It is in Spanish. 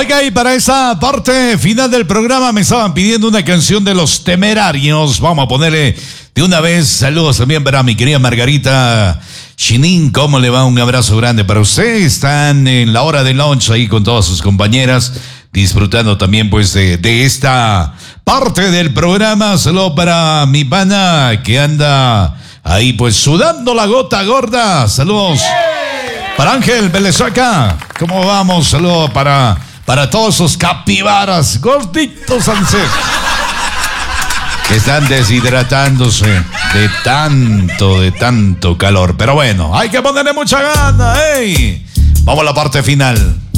Oiga, y para esa parte final del programa me estaban pidiendo una canción de Los Temerarios. Vamos a ponerle de una vez saludos también para mi querida Margarita Chinin. ¿Cómo le va? Un abrazo grande para usted. Están en la hora de lunch ahí con todas sus compañeras, disfrutando también pues de esta parte del programa. Saludos para mi pana que anda ahí pues sudando la gota gorda. Saludos para Ángel Belezaca. ¿Cómo vamos? Saludos para todos esos capibaras gorditos que están deshidratándose de tanto calor. Pero bueno, hay que ponerle mucha gana, ¡ey! Vamos a la parte final.